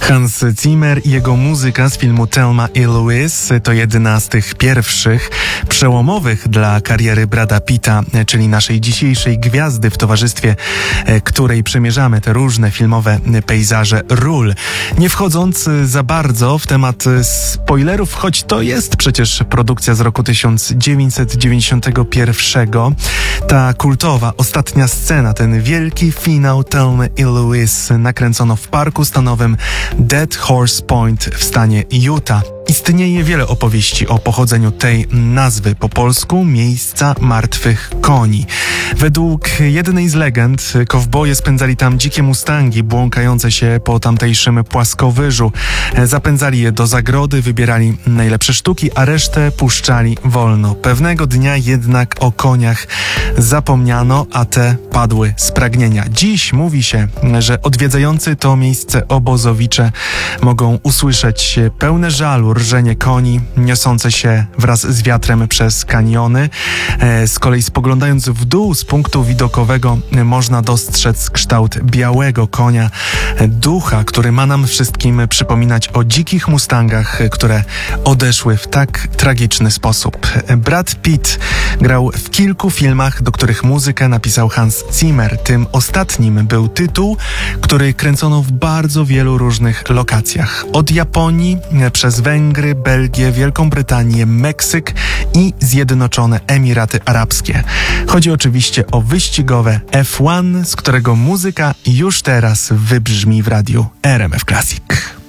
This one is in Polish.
Hans Zimmer i jego muzyka z filmu Thelma i Louise to jedna z tych pierwszych przełomowych dla kariery Brada Pitta, czyli naszej dzisiejszej gwiazdy, w towarzystwie której przemierzamy te różne filmowe pejzaże ról. Nie wchodząc za bardzo w temat spoilerów, choć to jest przecież produkcja z roku 1991, ta kultowa ostatnia scena, ten wielki finał Thelmy i Louise nakręcono w parku stanowym Dead Horse Point w stanie Utah. Istnieje wiele opowieści o pochodzeniu tej nazwy, po polsku miejsca martwych koni. Według jednej z legend kowboje spędzali tam dzikie mustangi błąkające się po tamtejszym płaskowyżu. Zapędzali je do zagrody, wybierali najlepsze sztuki, a resztę puszczali wolno. Pewnego dnia jednak o koniach zapomniano, a te padły z pragnienia. Dziś mówi się, że odwiedzający to miejsce obozowicze mogą usłyszeć pełne żalu rżenie koni niosące się wraz z wiatrem przez kaniony. Z kolei spoglądając w dół z punktu widokowego można dostrzec kształt białego konia, ducha, który ma nam wszystkim przypominać o dzikich mustangach, które odeszły w tak tragiczny sposób. Brad Pitt grał w kilku filmach, do których muzykę napisał Hans Zimmer. Tym ostatnim był tytuł, który kręcono w bardzo wielu różnych lokacjach. Od Japonii przez Węgry, Belgię, Wielką Brytanię, Meksyk i Zjednoczone Emiraty Arabskie. Chodzi oczywiście o wyścigowe F1, z którego muzyka już teraz wybrzmi w radiu RMF Classic.